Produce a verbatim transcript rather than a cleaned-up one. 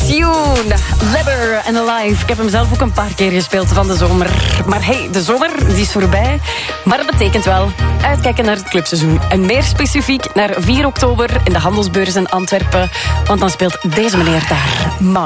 tune. Leber and Alive. Ik heb hem zelf ook een paar keer gespeeld van de zomer. Maar hey, de zomer die is voorbij. Maar dat betekent wel uitkijken naar het clubseizoen. En meer specifiek naar vier oktober in de handelsbeurs in Antwerpen. Want dan speelt deze meneer daar.